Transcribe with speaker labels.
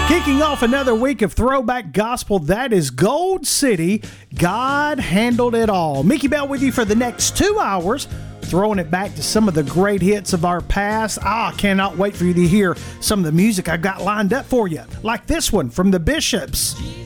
Speaker 1: Kicking off another week of throwback gospel, that is Gold City, God Handled It All. Mickey Bell with you for the next 2 hours, throwing it back to some of the great hits of our past. Cannot wait for you to hear some of the music I've got lined up for you, like this one from the Bishops.